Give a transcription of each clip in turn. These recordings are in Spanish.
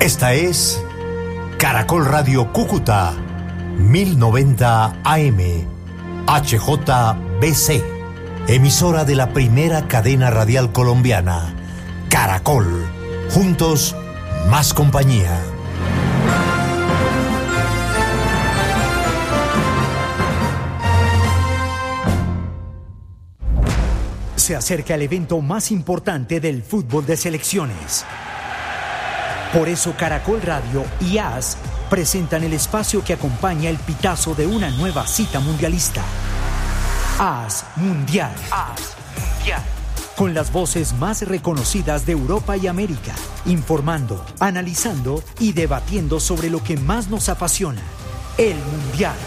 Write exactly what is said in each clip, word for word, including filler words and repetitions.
Esta es Caracol Radio Cúcuta, mil noventa A M, H J B C, emisora de la primera cadena radial colombiana, Caracol. Juntos, más compañía. Se acerca el evento más importante del fútbol de selecciones. Por eso Caracol Radio y A S presentan el espacio que acompaña el pitazo de una nueva cita mundialista. A S Mundial. A S Mundial. Con las voces más reconocidas de Europa y América, informando, analizando y debatiendo sobre lo que más nos apasiona, el Mundial.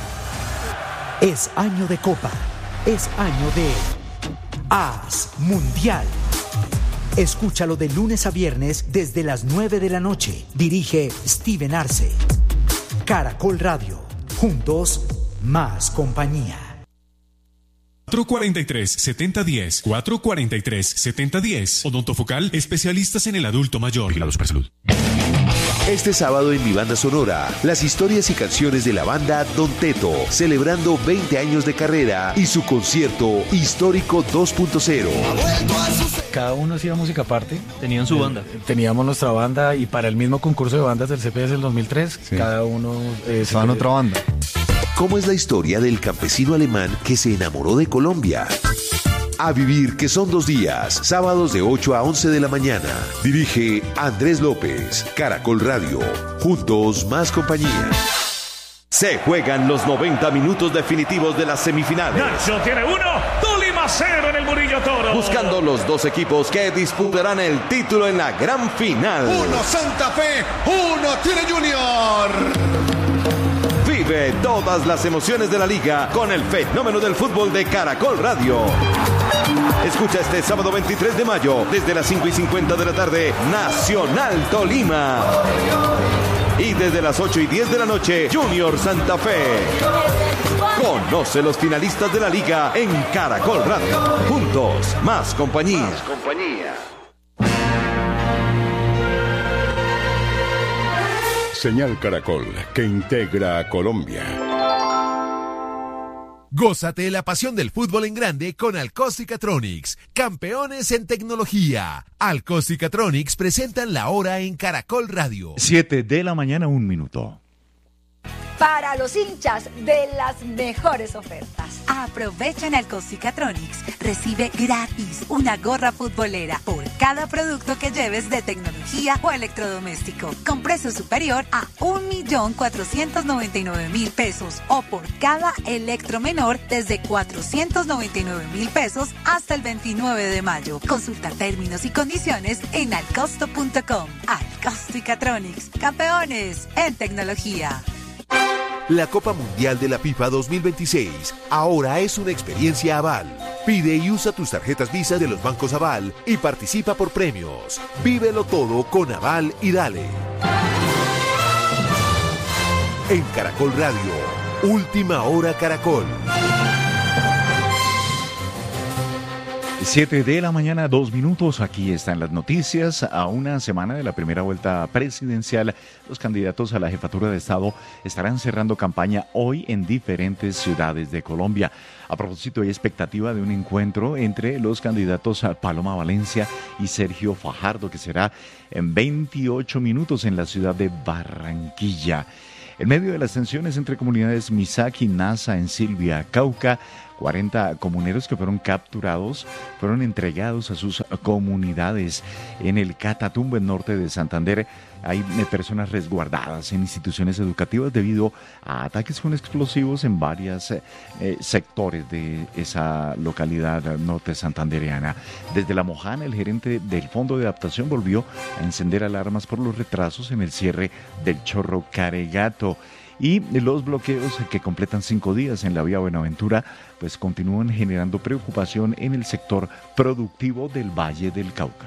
Es año de Copa, es año de A S Mundial. Escúchalo de lunes a viernes desde las nueve de la noche. Dirige Steven Arce. Caracol Radio. Juntos, más compañía. cuatro cuarenta y tres, setenta diez, cuatro cuarenta y tres, setenta diez. Odontofocal, especialistas en el adulto mayor. Vigilados por salud. Este sábado en Mi Banda Sonora, las historias y canciones de la banda Don Teto, celebrando veinte años de carrera y su concierto histórico dos punto cero. Cada uno hacía música aparte. Tenían su banda. Teníamos nuestra banda y para el mismo concurso de bandas del C P S del dos mil tres, sí. Cada uno eh, estaba en otra banda. ¿Cómo es la historia del campesino alemán que se enamoró de Colombia? A vivir, que son dos días, sábados de ocho a once de la mañana. Dirige Andrés López, Caracol Radio. Juntos, más compañía. Se juegan los noventa minutos definitivos de las semifinales. Nacho tiene uno, Tolima cero en el Murillo Toro. Buscando los dos equipos que disputarán el título en la gran final. Uno Santa Fe, uno Tigre Junior. Vive todas las emociones de la liga con el fenómeno del fútbol de Caracol Radio. Escucha este sábado veintitrés de mayo, desde las cinco y cincuenta de la tarde, Nacional Tolima. Y desde las ocho y diez de la noche, Junior Santa Fe. Conoce los finalistas de la liga en Caracol Radio. Juntos, más compañía. Más compañía. Señal Caracol, que integra a Colombia. Gózate la pasión del fútbol en grande con Alcostica-Tronics, campeones en tecnología. Alcostica-Tronics presentan la hora en Caracol Radio. siete de la mañana, un minuto. Para los hinchas de las mejores ofertas. Aprovecha en Alcostica-Tronics. Recibe gratis una gorra futbolera por cada producto que lleves de tecnología o electrodoméstico, con precio superior a un millón cuatrocientos noventa y nueve mil pesos, o por cada electro menor desde cuatrocientos noventa y nueve mil pesos hasta el veintinueve de mayo. Consulta términos y condiciones en alcosto punto com. Alcostica-Tronics, campeones en tecnología. La Copa Mundial de la FIFA dos mil veintiséis ahora es una experiencia Aval. Pide y usa tus tarjetas Visa de los bancos Aval y participa por premios. Vívelo todo con Aval y dale. En Caracol Radio, Última Hora Caracol. siete de la mañana, dos minutos. Aquí están las noticias. A una semana de la primera vuelta presidencial, los candidatos a la jefatura de Estado estarán cerrando campaña hoy en diferentes ciudades de Colombia. A propósito, hay expectativa de un encuentro entre los candidatos a Paloma Valencia y Sergio Fajardo, que será en veintiocho minutos en la ciudad de Barranquilla. En medio de las tensiones entre comunidades Misaki y Nasa en Silvia, Cauca, cuarenta comuneros que fueron capturados fueron entregados a sus comunidades. En el Catatumbo, en norte de Santander, hay personas resguardadas en instituciones educativas debido a ataques con explosivos en varios eh, sectores de esa localidad norte santandereana. Desde La Mojana, el gerente del Fondo de Adaptación volvió a encender alarmas por los retrasos en el cierre del Chorro Caregato. Y los bloqueos que completan cinco días en la vía Buenaventura pues continúan generando preocupación en el sector productivo del Valle del Cauca.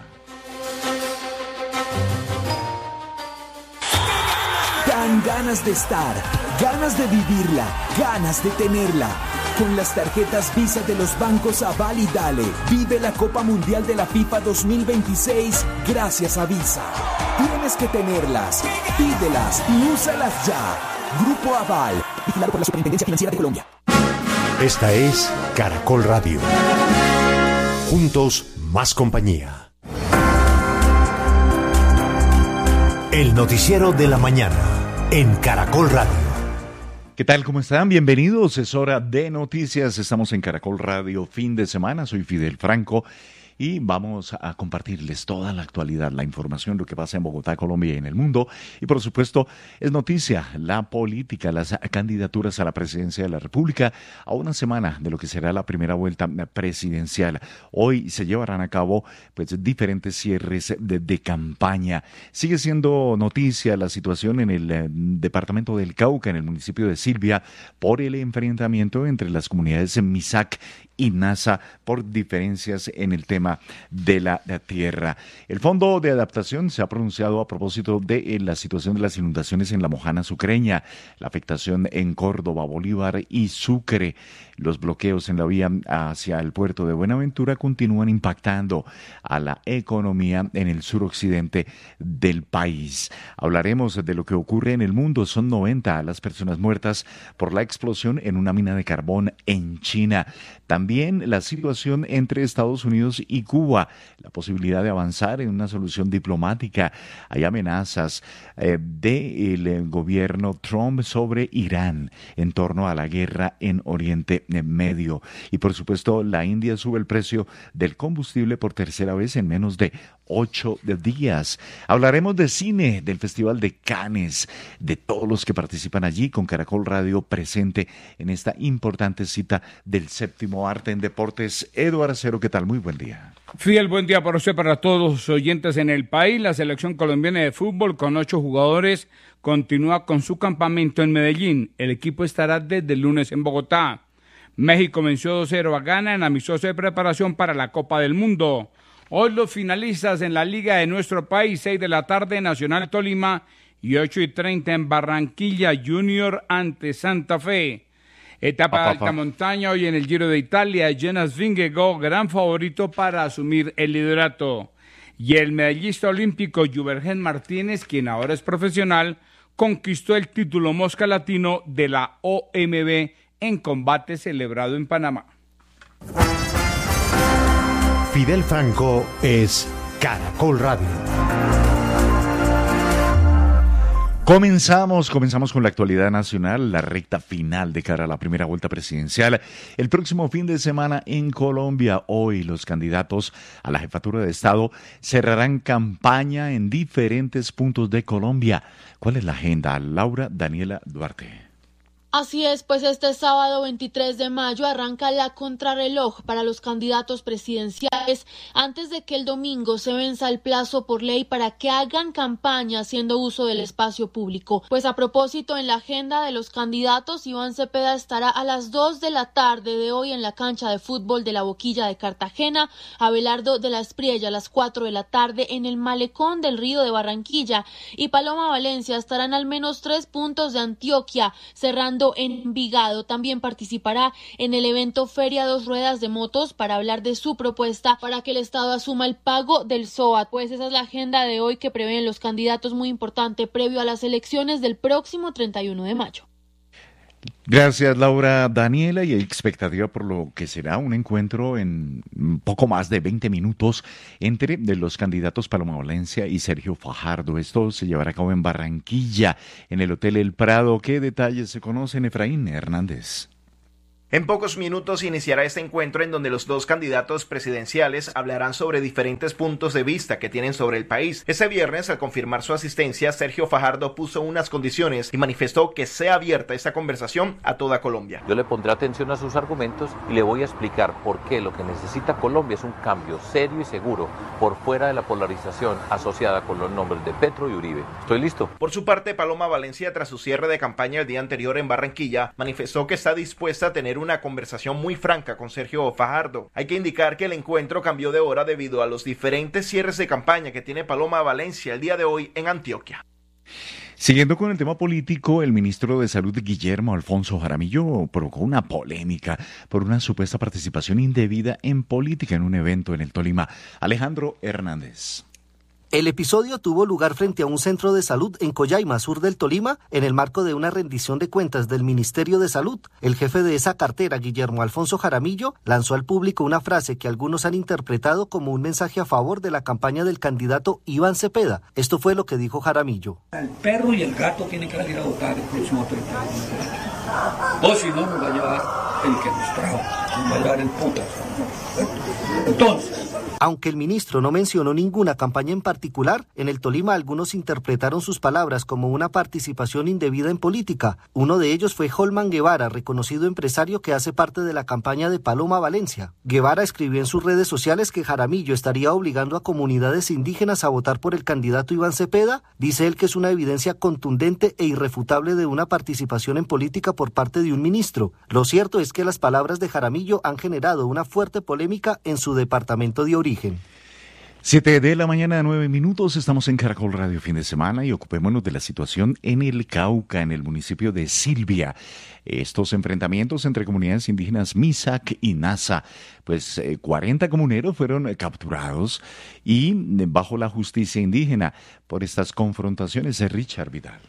Dan ganas de estar, ganas de vivirla, ganas de tenerla. Con las tarjetas Visa de los bancos Aval y Dale, vive la Copa Mundial de la FIFA dos mil veintiséis gracias a Visa. Tienes que tenerlas. Pídelas y úsalas ya. Grupo Aval, vigilado por la Superintendencia Financiera de Colombia. Esta es Caracol Radio. Juntos, más compañía. El noticiero de la mañana en Caracol Radio. ¿Qué tal? ¿Cómo están? Bienvenidos. Es hora de noticias. Estamos en Caracol Radio fin de semana. Soy Fidel Franco. Y vamos a compartirles toda la actualidad, la información, lo que pasa en Bogotá, Colombia y en el mundo. Y por supuesto, es noticia la política, las candidaturas a la presidencia de la República a una semana de lo que será la primera vuelta presidencial. Hoy se llevarán a cabo pues diferentes cierres de, de campaña. Sigue siendo noticia la situación en el eh, departamento del Cauca, en el municipio de Silvia, por el enfrentamiento entre las comunidades Misac y NASA por diferencias en el tema de la, de la tierra. El Fondo de Adaptación se ha pronunciado a propósito de la situación de las inundaciones en la Mojana Sucreña, la afectación en Córdoba, Bolívar y Sucre. Los bloqueos en la vía hacia el puerto de Buenaventura continúan impactando a la economía en el suroccidente del país. Hablaremos de lo que ocurre en el mundo. Son noventa las personas muertas por la explosión en una mina de carbón en China. También la situación entre Estados Unidos y Cuba, la posibilidad de avanzar en una solución diplomática. Hay amenazas eh, del eh, gobierno Trump sobre Irán en torno a la guerra en Oriente Medio. Y por supuesto, la India sube el precio del combustible por tercera vez en menos de ocho días. Hablaremos de cine, del Festival de Cannes, de todos los que participan allí, con Caracol Radio presente en esta importante cita del séptimo arte en deportes. Eduardo Acero, ¿qué tal? Muy buen día. Fidel, buen día para usted, para todos los oyentes en el país. La selección colombiana de fútbol con ocho jugadores continúa con su campamento en Medellín. El equipo estará desde el lunes en Bogotá. México venció dos cero a Ghana en amistoso de preparación para la Copa del Mundo. Hoy los finalistas en la liga de nuestro país, seis de la tarde, Nacional Tolima y ocho y treinta en Barranquilla, Junior ante Santa Fe. Etapa de alta montaña hoy en el Giro de Italia, Jonas Vingegaard, gran favorito para asumir el liderato. Y el medallista olímpico Juvergen Martínez, quien ahora es profesional, conquistó el título Mosca Latino de la O M B en combate celebrado en Panamá. Fidel Franco es Caracol Radio. Comenzamos, comenzamos con la actualidad nacional, la recta final de cara a la primera vuelta presidencial. El próximo fin de semana en Colombia, hoy los candidatos a la jefatura de Estado cerrarán campaña en diferentes puntos de Colombia. ¿Cuál es la agenda? Laura Daniela Duarte. Así es, pues este sábado veintitrés de mayo arranca la contrarreloj para los candidatos presidenciales antes de que el domingo se venza el plazo por ley para que hagan campaña haciendo uso del espacio público. Pues a propósito, en la agenda de los candidatos, Iván Cepeda estará a las dos de la tarde de hoy en la cancha de fútbol de la Boquilla de Cartagena, Abelardo de la Espriella a las cuatro de la tarde en el Malecón del Río de Barranquilla y Paloma Valencia estarán al menos tres puntos de Antioquia, cerrando en Envigado. También participará en el evento Feria Dos Ruedas de Motos para hablar de su propuesta para que el Estado asuma el pago del S O A T. Pues esa es la agenda de hoy que prevén los candidatos, muy importante previo a las elecciones del próximo treinta y uno de mayo. Gracias, Laura Daniela, y hay expectativa por lo que será un encuentro en poco más de veinte minutos entre de los candidatos Paloma Valencia y Sergio Fajardo. Esto se llevará a cabo en Barranquilla, en el Hotel El Prado. ¿Qué detalles se conocen, Efraín Hernández? En pocos minutos iniciará este encuentro en donde los dos candidatos presidenciales hablarán sobre diferentes puntos de vista que tienen sobre el país. Este viernes, al confirmar su asistencia, Sergio Fajardo puso unas condiciones y manifestó que sea abierta esta conversación a toda Colombia. Yo le pondré atención a sus argumentos y le voy a explicar por qué lo que necesita Colombia es un cambio serio y seguro por fuera de la polarización asociada con los nombres de Petro y Uribe. ¿Estoy listo? Por su parte, Paloma Valencia, tras su cierre de campaña el día anterior en Barranquilla, manifestó que está dispuesta a tener una conversación muy franca con Sergio Fajardo. Hay que indicar que el encuentro cambió de hora debido a los diferentes cierres de campaña que tiene Paloma Valencia el día de hoy en Antioquia. Siguiendo con el tema político, el ministro de Salud Guillermo Alfonso Jaramillo provocó una polémica por una supuesta participación indebida en política en un evento en el Tolima. Alejandro Hernández. El episodio tuvo lugar frente a un centro de salud en Collaima, sur del Tolima, en el marco de una rendición de cuentas del Ministerio de Salud. El jefe de esa cartera, Guillermo Alfonso Jaramillo, lanzó al público una frase que algunos han interpretado como un mensaje a favor de la campaña del candidato Iván Cepeda. Esto fue lo que dijo Jaramillo. El perro y el gato tienen que salir a votar el próximo treinta y uno de mayo. O si no, nos va a llevar el que nos trajo, nos va a llevar el putas. Entonces... Aunque el ministro no mencionó ninguna campaña en particular, en el Tolima algunos interpretaron sus palabras como una participación indebida en política. Uno de ellos fue Holman Guevara, reconocido empresario que hace parte de la campaña de Paloma Valencia. Guevara escribió en sus redes sociales que Jaramillo estaría obligando a comunidades indígenas a votar por el candidato Iván Cepeda. Dice él que es una evidencia contundente e irrefutable de una participación en política por parte de un ministro. Lo cierto es que las palabras de Jaramillo han generado una fuerte polémica en su departamento de origen. Siete de la mañana, nueve minutos, estamos en Caracol Radio Fin de Semana y ocupémonos de la situación en el Cauca, en el municipio de Silvia. Estos enfrentamientos entre comunidades indígenas Misak y Nasa, pues eh, cuarenta comuneros fueron capturados y bajo la justicia indígena por estas confrontaciones de Richard Vidal.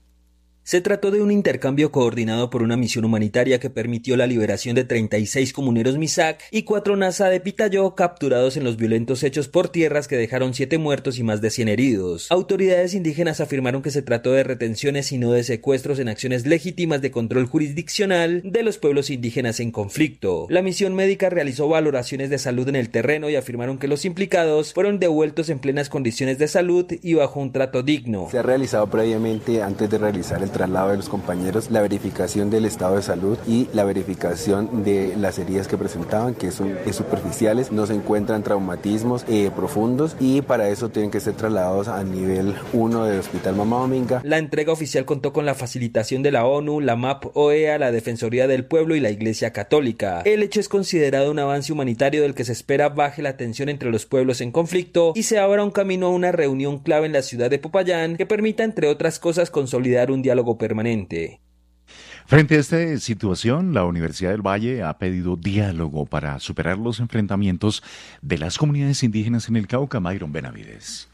Se trató de un intercambio coordinado por una misión humanitaria que permitió la liberación de treinta y seis comuneros Misak y cuatro Nasa de Pitayó capturados en los violentos hechos por tierras que dejaron siete muertos y más de cien heridos. Autoridades indígenas afirmaron que se trató de retenciones y no de secuestros en acciones legítimas de control jurisdiccional de los pueblos indígenas en conflicto. La misión médica realizó valoraciones de salud en el terreno y afirmaron que los implicados fueron devueltos en plenas condiciones de salud y bajo un trato digno. Se ha realizado previamente, antes de realizar el traslado de los compañeros, la verificación del estado de salud y la verificación de las heridas que presentaban, que son superficiales, no se encuentran traumatismos eh, profundos y para eso tienen que ser trasladados a nivel uno del Hospital Mamá Dominga. La entrega oficial contó con la facilitación de la ONU, la M A P O E A, la Defensoría del Pueblo y la Iglesia Católica. El hecho es considerado un avance humanitario del que se espera baje la tensión entre los pueblos en conflicto y se abra un camino a una reunión clave en la ciudad de Popayán que permita, entre otras cosas, consolidar un diálogo permanente. Frente a esta situación, la Universidad del Valle ha pedido diálogo para superar los enfrentamientos de las comunidades indígenas en el Cauca. Mayron Benavides.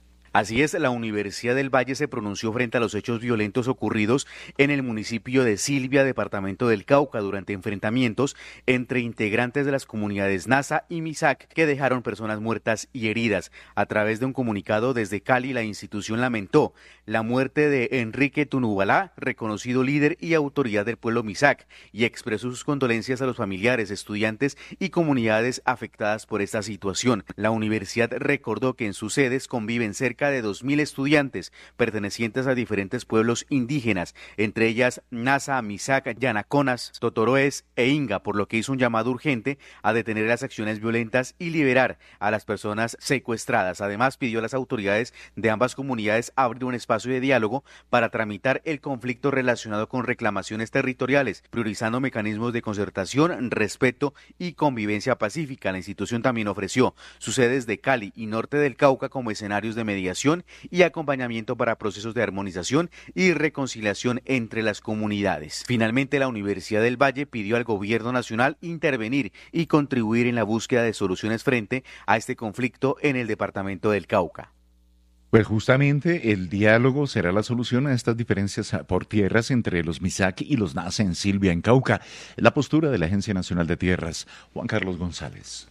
Así es, la Universidad del Valle se pronunció frente a los hechos violentos ocurridos en el municipio de Silvia, departamento del Cauca, durante enfrentamientos entre integrantes de las comunidades Nasa y Misak que dejaron personas muertas y heridas. A través de un comunicado desde Cali, la institución lamentó la muerte de Enrique Tunubalá, reconocido líder y autoridad del pueblo Misak, y expresó sus condolencias a los familiares, estudiantes y comunidades afectadas por esta situación. La universidad recordó que en sus sedes conviven cerca de dos mil estudiantes pertenecientes a diferentes pueblos indígenas, entre ellas Nasa, Misak, Yanaconas, Totoroes e Inga, por lo que hizo un llamado urgente a detener las acciones violentas y liberar a las personas secuestradas. Además, pidió a las autoridades de ambas comunidades abrir un espacio de diálogo para tramitar el conflicto relacionado con reclamaciones territoriales, priorizando mecanismos de concertación, respeto y convivencia pacífica. La institución también ofreció sus sedes de Cali y norte del Cauca como escenarios de mediación y acompañamiento para procesos de armonización y reconciliación entre las comunidades. Finalmente, la Universidad del Valle pidió al gobierno nacional intervenir y contribuir en la búsqueda de soluciones frente a este conflicto en el departamento del Cauca. Pues justamente el diálogo será la solución a estas diferencias por tierras entre los Misak y los Nasa en Silvia, en Cauca. La postura de la Agencia Nacional de Tierras. Juan Carlos González.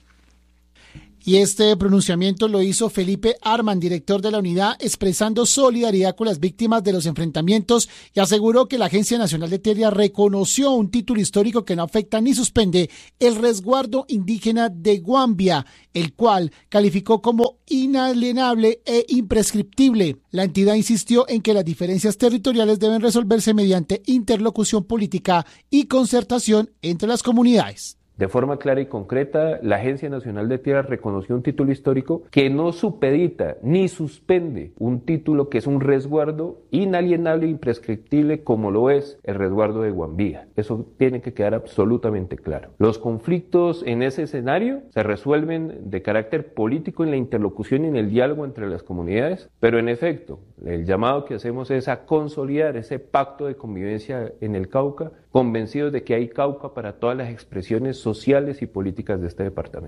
Y este pronunciamiento lo hizo Felipe Arman, director de la unidad, expresando solidaridad con las víctimas de los enfrentamientos y aseguró que la Agencia Nacional de Tierra reconoció un título histórico que no afecta ni suspende el resguardo indígena de Guambia, el cual calificó como inalienable e imprescriptible. La entidad insistió en que las diferencias territoriales deben resolverse mediante interlocución política y concertación entre las comunidades. De forma clara y concreta, la Agencia Nacional de Tierras reconoció un título histórico que no supedita ni suspende un título que es un resguardo inalienable e imprescriptible como lo es el resguardo de Guambía. Eso tiene que quedar absolutamente claro. Los conflictos en ese escenario se resuelven de carácter político en la interlocución y en el diálogo entre las comunidades, pero en efecto, el llamado que hacemos es a consolidar ese pacto de convivencia en el Cauca, convencidos de que hay Cauca para todas las expresiones sociales y políticas de este departamento.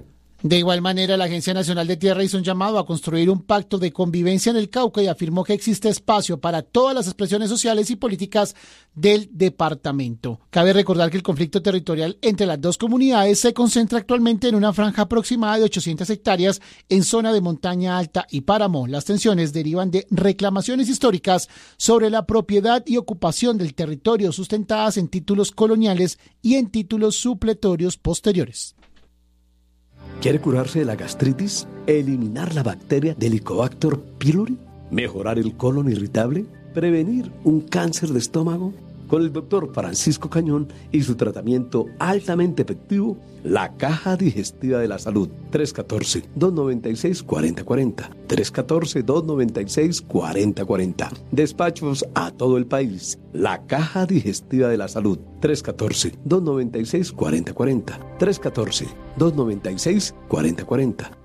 De igual manera, la Agencia Nacional de Tierra hizo un llamado a construir un pacto de convivencia en el Cauca y afirmó que existe espacio para todas las expresiones sociales y políticas del departamento. Cabe recordar que el conflicto territorial entre las dos comunidades se concentra actualmente en una franja aproximada de ochocientas hectáreas en zona de montaña alta y páramo. Las tensiones derivan de reclamaciones históricas sobre la propiedad y ocupación del territorio sustentadas en títulos coloniales y en títulos supletorios posteriores. ¿Quiere curarse de la gastritis? ¿Eliminar la bacteria del Helicobacter pylori? ¿Mejorar el colon irritable? ¿Prevenir un cáncer de estómago? Con el doctor Francisco Cañón y su tratamiento altamente efectivo, la Caja Digestiva de la Salud. tres uno cuatro, dos nueve seis, cuatro cero cuatro cero. tres uno cuatro, dos nueve seis, cuatro cero cuatro cero. Despachos a todo el país. La Caja Digestiva de la Salud. tres uno cuatro, dos nueve seis, cuatro cero cuatro cero. tres uno cuatro, dos nueve seis, cuatro cero cuatro cero.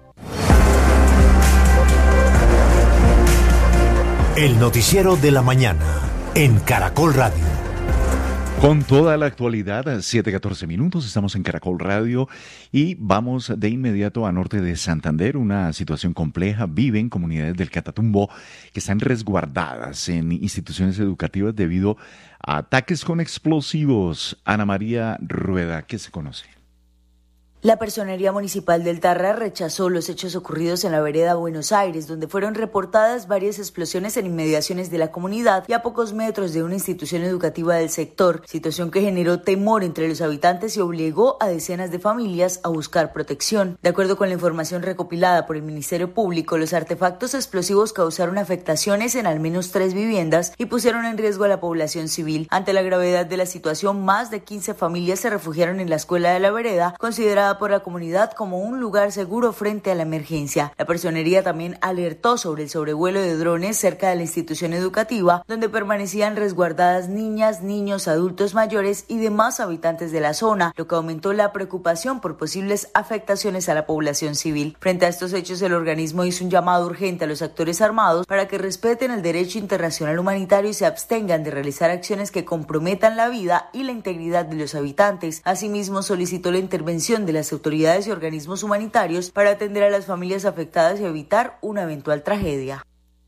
El noticiero de la mañana en Caracol Radio. Con toda la actualidad, siete catorce minutos, estamos en Caracol Radio y vamos de inmediato a norte de Santander, una situación compleja. Viven comunidades del Catatumbo que están resguardadas en instituciones educativas debido a ataques con explosivos. Ana María Rueda, ¿qué se conoce? La Personería Municipal del Tarra rechazó los hechos ocurridos en la vereda Buenos Aires, donde fueron reportadas varias explosiones en inmediaciones de la comunidad y a pocos metros de una institución educativa del sector, situación que generó temor entre los habitantes y obligó a decenas de familias a buscar protección. De acuerdo con la información recopilada por el Ministerio Público, los artefactos explosivos causaron afectaciones en al menos tres viviendas y pusieron en riesgo a la población civil. Ante la gravedad de la situación, más de quince familias se refugiaron en la escuela de la vereda, considerada por la comunidad como un lugar seguro frente a la emergencia. La Personería también alertó sobre el sobrevuelo de drones cerca de la institución educativa, donde permanecían resguardadas niñas, niños, adultos mayores y demás habitantes de la zona, lo que aumentó la preocupación por posibles afectaciones a la población civil. Frente a estos hechos, el organismo hizo un llamado urgente a los actores armados para que respeten el derecho internacional humanitario y se abstengan de realizar acciones que comprometan la vida y la integridad de los habitantes. Asimismo, solicitó la intervención de las autoridades y organismos humanitarios para atender a las familias afectadas y evitar una eventual tragedia.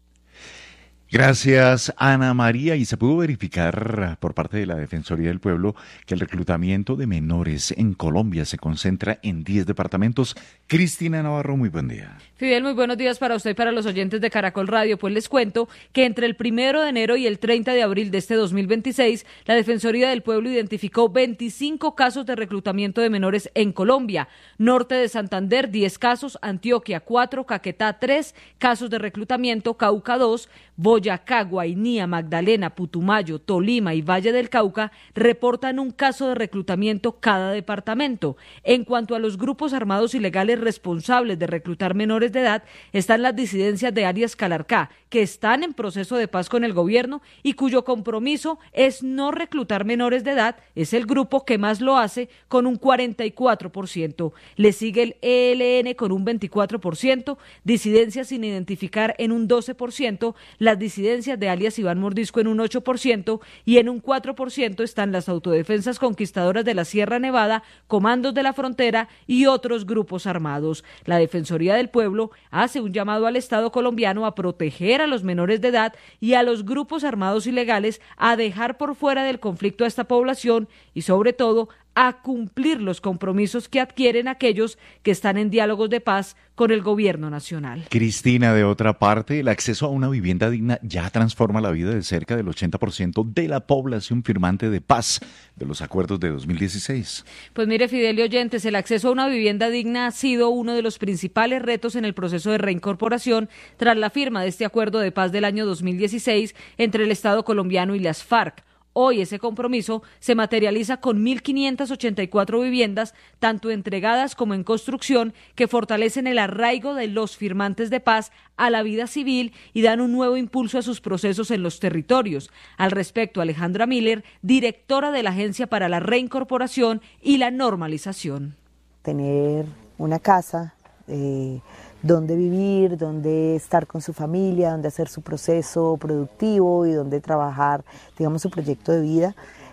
Gracias, Ana María. Y se pudo verificar por parte de la Defensoría del Pueblo que el reclutamiento de menores en Colombia se concentra en diez departamentos. Cristina Navarro, muy buen día. Fidel, muy buenos días para usted y para los oyentes de Caracol Radio. Pues les cuento que entre el primero de enero y el treinta de abril de este dos mil veintiséis, la Defensoría del Pueblo identificó veinticinco casos de reclutamiento de menores en Colombia. Norte de Santander, diez casos, Antioquia, cuatro, Caquetá, tres casos de reclutamiento, Cauca, dos, Boyacá, Guainía, Magdalena, Putumayo, Tolima y Valle del Cauca reportan un caso de reclutamiento cada departamento. En cuanto a los grupos armados ilegales responsables de reclutar menores de edad, están las disidencias de Arias Calarcá, que están en proceso de paz con el gobierno y cuyo compromiso es no reclutar menores de edad. Es el grupo que más lo hace, con un cuarenta y cuatro por ciento. Le sigue el E L N con un veinticuatro por ciento, disidencias sin identificar en un doce por ciento, las disidencias de alias Iván Mordisco en un ocho por ciento y en un cuatro por ciento están las autodefensas conquistadoras de la Sierra Nevada, comandos de la frontera y otros grupos armados. La Defensoría del Pueblo hace un llamado al Estado colombiano a proteger a los menores de edad y a los grupos armados ilegales, a dejar por fuera del conflicto a esta población y sobre todo a cumplir los compromisos que adquieren aquellos que están en diálogos de paz con el gobierno nacional. Cristina, de otra parte, el acceso a una vivienda digna ya transforma la vida de cerca del ochenta por ciento de la población firmante de paz de los acuerdos de dos mil dieciséis. Pues mire, Fidel y oyentes, el acceso a una vivienda digna ha sido uno de los principales retos en el proceso de reincorporación tras la firma de este acuerdo de paz del año dos mil dieciséis entre el Estado colombiano y las FARC. Hoy ese compromiso se materializa con mil quinientas ochenta y cuatro viviendas, tanto entregadas como en construcción, que fortalecen el arraigo de los firmantes de paz a la vida civil y dan un nuevo impulso a sus procesos en los territorios. Al respecto, Alejandra Miller, directora de la Agencia para la Reincorporación y la Normalización. Tener una casa, eh, donde vivir, donde estar con su familia, donde hacer su proceso productivo y donde trabajar, digamos, su proyecto de vida,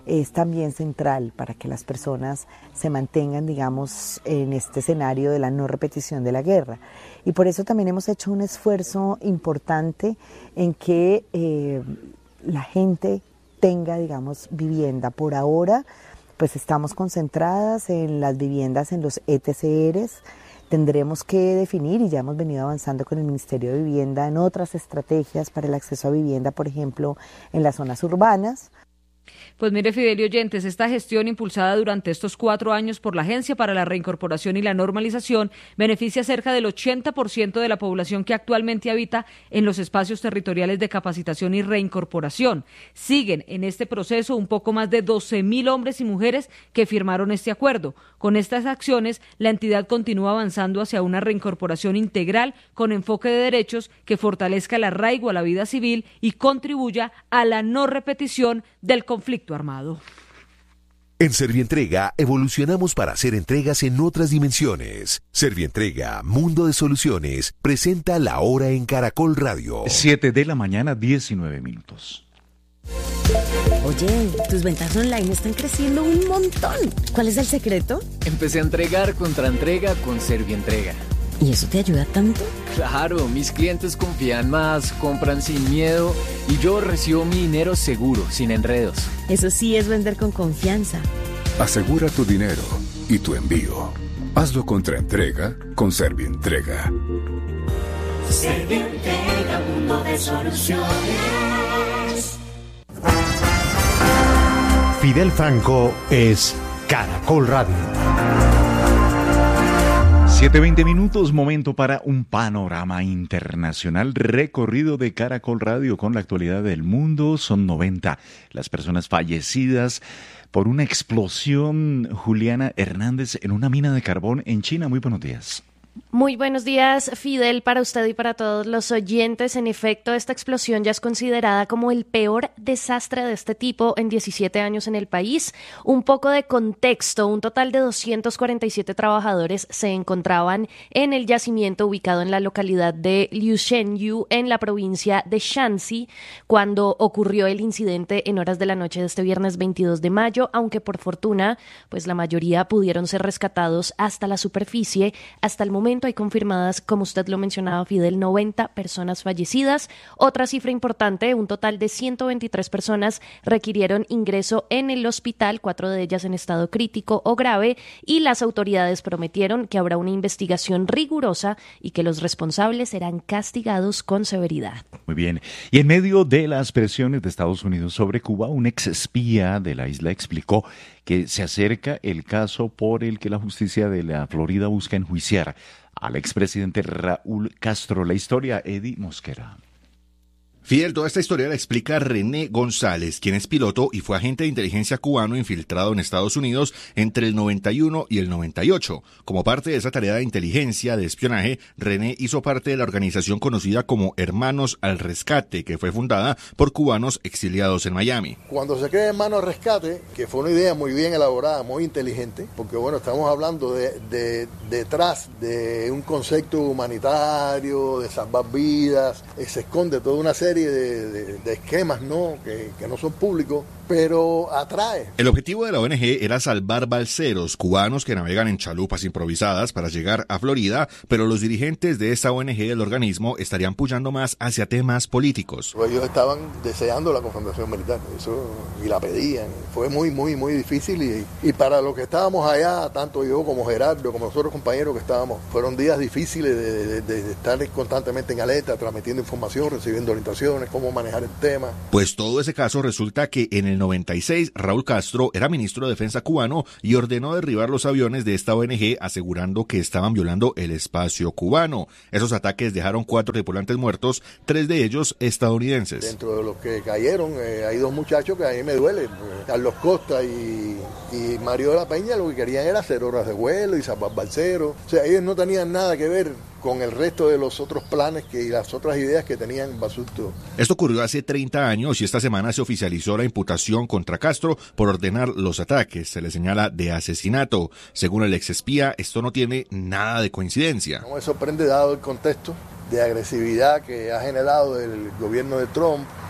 es también central para que las personas se mantengan, digamos, en este escenario de la no repetición de la guerra. Y por eso también hemos hecho un esfuerzo importante en que eh, la gente tenga, digamos, vivienda. Por ahora, pues estamos concentradas en las viviendas en los E T C Rs. Tendremos que definir, y ya hemos venido avanzando con el Ministerio de Vivienda en otras estrategias para el acceso a vivienda, por ejemplo, en las zonas urbanas. Pues mire, Fidel y oyentes, esta gestión impulsada durante estos cuatro años por la Agencia para la Reincorporación y la Normalización beneficia a cerca del ochenta por ciento de la población que actualmente habita en los espacios territoriales de capacitación y reincorporación. Siguen en este proceso un poco más de doce mil hombres y mujeres que firmaron este acuerdo. Con estas acciones, la entidad continúa avanzando hacia una reincorporación integral con enfoque de derechos que fortalezca el arraigo a la vida civil y contribuya a la no repetición del conflicto armado. En Servientrega evolucionamos para hacer entregas en otras dimensiones. Servientrega, Mundo de Soluciones, presenta La Hora en Caracol Radio. siete de la mañana, diecinueve minutos. Oye, tus ventas online están creciendo un montón. ¿Cuál es el secreto? Empecé a entregar contra entrega con Servientrega. ¿Y eso te ayuda tanto? Claro, mis clientes confían más, compran sin miedo y yo recibo mi dinero seguro, sin enredos. Eso sí es vender con confianza. Asegura tu dinero y tu envío. Hazlo contra entrega con Servientrega. Servientrega, mundo de soluciones. Fidel Franco es Caracol Radio. siete veinte minutos, momento para un panorama internacional, recorrido de Caracol Radio con la actualidad del mundo. Son noventa las personas fallecidas por una explosión, Juliana Hernández, en una mina de carbón en China. Muy buenos días. Muy buenos días, Fidel, para usted y para todos los oyentes. En efecto, esta explosión ya es considerada como el peor desastre de este tipo en diecisiete años en el país. Un poco de contexto, un total de doscientos cuarenta y siete trabajadores se encontraban en el yacimiento ubicado en la localidad de Liushenyu, en la provincia de Shanxi, cuando ocurrió el incidente en horas de la noche de este viernes veintidós de mayo, aunque por fortuna, pues la mayoría pudieron ser rescatados hasta la superficie. Hasta el momento hay confirmadas, como usted lo mencionaba, Fidel, noventa personas fallecidas. Otra cifra importante, un total de ciento veintitrés personas requirieron ingreso en el hospital, cuatro de ellas en estado crítico o grave, y las autoridades prometieron que habrá una investigación rigurosa y que los responsables serán castigados con severidad. Muy bien. Y en medio de las presiones de Estados Unidos sobre Cuba, un ex espía de la isla explicó que se acerca el caso por el que la justicia de la Florida busca enjuiciar al expresidente Raúl Castro. La historia, Eddie Mosquera. Fidel, toda esta historia la explica René González, quien es piloto y fue agente de inteligencia cubano infiltrado en Estados Unidos entre el noventa y uno y el noventa y ocho. Como parte de esa tarea de inteligencia, de espionaje, René hizo parte de la organización conocida como Hermanos al Rescate, que fue fundada por cubanos exiliados en Miami. Cuando se crea Hermanos al Rescate, que fue una idea muy bien elaborada, muy inteligente, porque bueno, estamos hablando de, de detrás de un concepto humanitario, de salvar vidas, eh, se esconde toda una serie De, de, de esquemas no que, que no son públicos, pero atrae. El objetivo de la O N G era salvar balseros cubanos que navegan en chalupas improvisadas para llegar a Florida, pero los dirigentes de esta O N G del organismo estarían puyando más hacia temas políticos. Ellos estaban deseando la confrontación militar, eso, y la pedían. Fue muy, muy, muy difícil y, y para los que estábamos allá, tanto yo como Gerardo, como nosotros compañeros que estábamos, fueron días difíciles de, de, de estar constantemente en alerta, transmitiendo información, recibiendo orientación, cómo manejar el tema. Pues todo ese caso resulta que en el noventa y seis Raúl Castro era ministro de Defensa cubano y ordenó derribar los aviones de esta O N G asegurando que estaban violando el espacio cubano. Esos ataques dejaron cuatro tripulantes muertos, tres de ellos estadounidenses. Dentro de los que cayeron eh, hay dos muchachos que a mí me duelen, Carlos Costa y, y Mario de la Peña. Lo que querían era hacer horas de vuelo y salvar balseros. O sea, ellos no tenían nada que ver con el resto de los otros planes que, y las otras ideas que tenían Basulto. Esto ocurrió hace treinta años y esta semana se oficializó la imputación contra Castro por ordenar los ataques. Se le señala de asesinato. Según el exespía, esto no tiene nada de coincidencia. No me sorprende dado el contexto de agresividad que ha generado el gobierno de Trump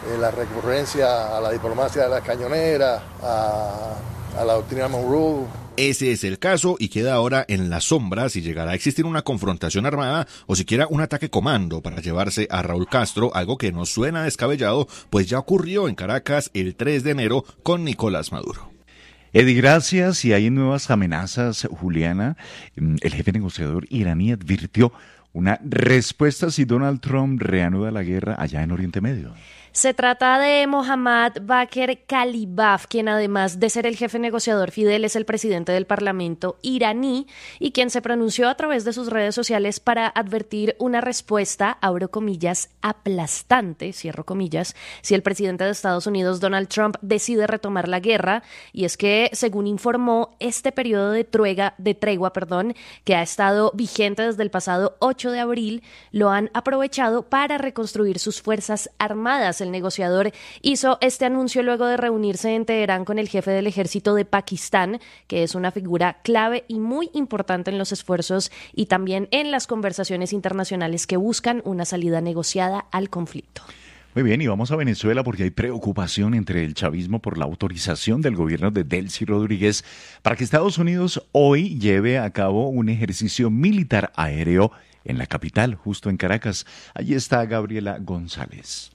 eh, la recurrencia a la diplomacia de las cañoneras, a, a la doctrina Monroe. Ese es el caso y queda ahora en la sombra si llegará a existir una confrontación armada o siquiera un ataque comando para llevarse a Raúl Castro, algo que no suena descabellado, pues ya ocurrió en Caracas el tres de enero con Nicolás Maduro. Eddie, gracias. Y hay nuevas amenazas, Juliana. El jefe negociador iraní advirtió una respuesta si Donald Trump reanuda la guerra allá en Oriente Medio. Se trata de Mohammad Bakr Kalibaf, quien además de ser el jefe negociador Fidel es el presidente del Parlamento iraní y quien se pronunció a través de sus redes sociales para advertir una respuesta, abro comillas, aplastante, cierro comillas, si el presidente de Estados Unidos, Donald Trump, decide retomar la guerra. Y es que, según informó, este periodo de tregua, de tregua, perdón, que ha estado vigente desde el pasado ocho de abril, lo han aprovechado para reconstruir sus fuerzas armadas. El negociador hizo este anuncio luego de reunirse en Teherán con el jefe del ejército de Pakistán, que es una figura clave y muy importante en los esfuerzos y también en las conversaciones internacionales que buscan una salida negociada al conflicto. Muy bien, y vamos a Venezuela porque hay preocupación entre el chavismo por la autorización del gobierno de Delcy Rodríguez para que Estados Unidos hoy lleve a cabo un ejercicio militar aéreo en la capital, justo en Caracas. Allí está Gabriela González.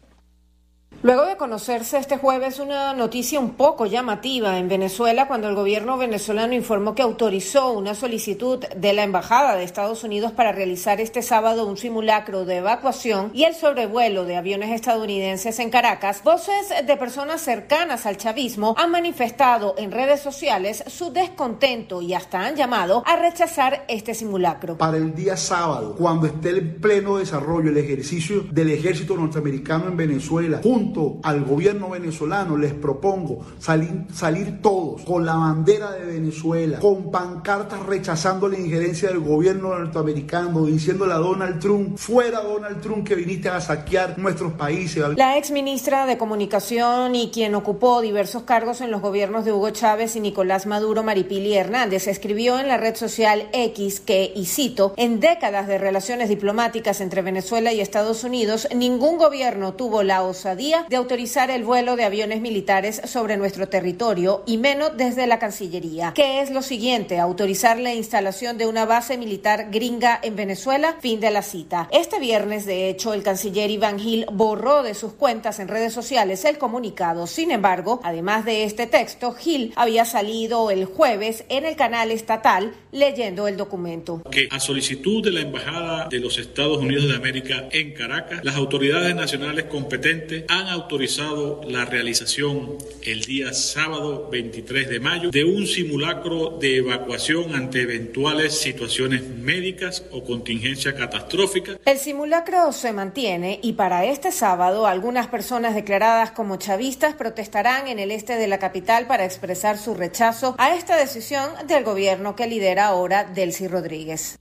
Luego de conocerse este jueves una noticia un poco llamativa en Venezuela, cuando el gobierno venezolano informó que autorizó una solicitud de la Embajada de Estados Unidos para realizar este sábado un simulacro de evacuación y el sobrevuelo de aviones estadounidenses en Caracas, voces de personas cercanas al chavismo han manifestado en redes sociales su descontento y hasta han llamado a rechazar este simulacro. Para el día sábado, cuando esté en pleno desarrollo el ejercicio del ejército norteamericano en Venezuela, junto al gobierno venezolano, les propongo salir, salir todos con la bandera de Venezuela, con pancartas rechazando la injerencia del gobierno norteamericano, diciéndole a Donald Trump, fuera Donald Trump, que viniste a saquear nuestros países. La ex ministra de Comunicación y quien ocupó diversos cargos en los gobiernos de Hugo Chávez y Nicolás Maduro, Maripili Hernández, escribió en la red social X que, y cito, en décadas de relaciones diplomáticas entre Venezuela y Estados Unidos, ningún gobierno tuvo la osadía de autorizar el vuelo de aviones militares sobre nuestro territorio y menos desde la Cancillería. ¿Qué es lo siguiente? Autorizar la instalación de una base militar gringa en Venezuela. Fin de la cita. Este viernes, de hecho, el canciller Iván Gil borró de sus cuentas en redes sociales el comunicado. Sin embargo, además de este texto, Gil había salido el jueves en el canal estatal leyendo el documento. Que a solicitud de la Embajada de los Estados Unidos de América en Caracas, las autoridades nacionales competentes han autorizado la realización el día sábado veintitrés de mayo de un simulacro de evacuación ante eventuales situaciones médicas o contingencia catastrófica. El simulacro se mantiene y para este sábado algunas personas declaradas como chavistas protestarán en el este de la capital para expresar su rechazo a esta decisión del gobierno que lidera ahora Delcy Rodríguez.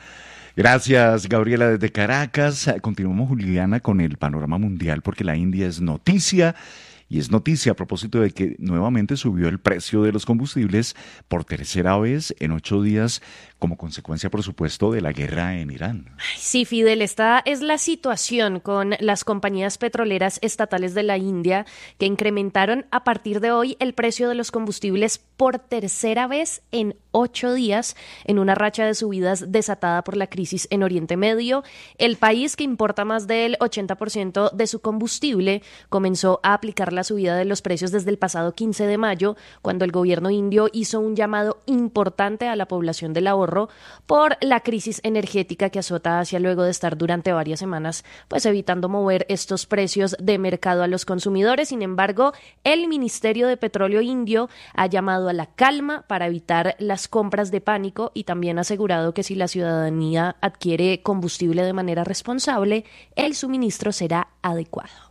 Gracias, Gabriela, desde Caracas. Continuamos, Juliana, con el panorama mundial porque la India es noticia. Y es noticia a propósito de que nuevamente subió el precio de los combustibles por tercera vez en ocho días como consecuencia, por supuesto, de la guerra en Irán. Sí, Fidel, esta es la situación con las compañías petroleras estatales de la India que incrementaron a partir de hoy el precio de los combustibles por tercera vez en ocho días en una racha de subidas desatada por la crisis en Oriente Medio. El país, que importa más del ochenta por ciento de su combustible, comenzó a aplicar la subida de los precios desde el pasado quince de mayo, cuando el gobierno indio hizo un llamado importante a la población del ahorro por la crisis energética que azota Asia luego de estar durante varias semanas pues evitando mover estos precios de mercado a los consumidores. Sin embargo, el Ministerio de Petróleo indio ha llamado a la calma para evitar las compras de pánico y también ha asegurado que si la ciudadanía adquiere combustible de manera responsable, el suministro será adecuado.